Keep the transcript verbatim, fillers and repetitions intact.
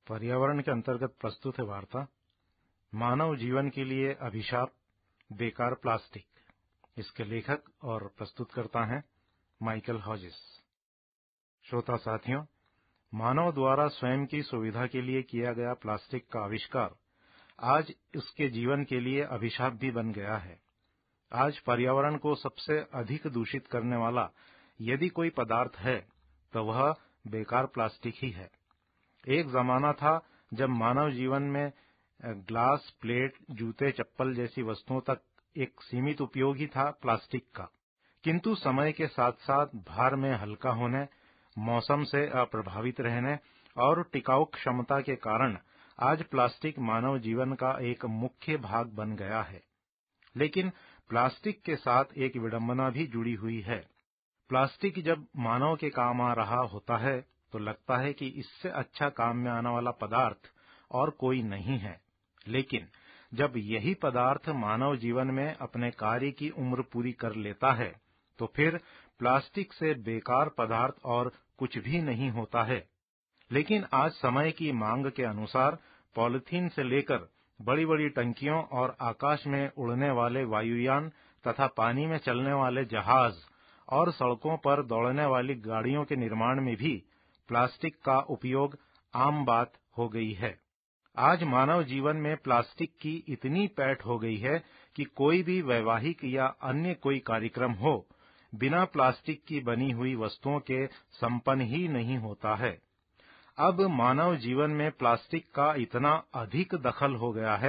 पर्यावरण के अंतर्गत प्रस्तुत है वार्ता मानव जीवन के लिए अभिशाप बेकार प्लास्टिक। इसके लेखक और प्रस्तुतकर्ता हैं माइकल हॉजिस। श्रोता साथियों, मानव द्वारा स्वयं की सुविधा के लिए किया गया प्लास्टिक का आविष्कार आज उसके जीवन के लिए अभिशाप भी बन गया है। आज पर्यावरण को सबसे अधिक दूषित करने वाला यदि कोई पदार्थ है तो वह बेकार प्लास्टिक ही है। एक जमाना था जब मानव जीवन में ग्लास, प्लेट, जूते, चप्पल जैसी वस्तुओं तक एक सीमित उपयोग ही था प्लास्टिक का। किंतु समय के साथ साथ भार में हल्का होने, मौसम से अप्रभावित रहने और टिकाऊ क्षमता के कारण आज प्लास्टिक मानव जीवन का एक मुख्य भाग बन गया है। लेकिन प्लास्टिक के साथ एक विडंबना भी जुड़ी हुई है। प्लास्टिक जब मानव के काम आ रहा होता है तो लगता है कि इससे अच्छा काम में आने वाला पदार्थ और कोई नहीं है। लेकिन जब यही पदार्थ मानव जीवन में अपने कार्य की उम्र पूरी कर लेता है तो फिर प्लास्टिक से बेकार पदार्थ और कुछ भी नहीं होता है। लेकिन आज समय की मांग के अनुसार पॉलिथीन से लेकर बड़ी बड़ी टंकियों और आकाश में उड़ने वाले वायुयान तथा पानी में चलने वाले जहाज और सड़कों पर दौड़ने वाली गाड़ियों के निर्माण में भी प्लास्टिक का उपयोग आम बात हो गई है। आज मानव जीवन में प्लास्टिक की इतनी पैठ हो गई है कि कोई भी वैवाहिक या अन्य कोई कार्यक्रम हो, बिना प्लास्टिक की बनी हुई वस्तुओं के संपन्न ही नहीं होता है। अब मानव जीवन में प्लास्टिक का इतना अधिक दखल हो गया है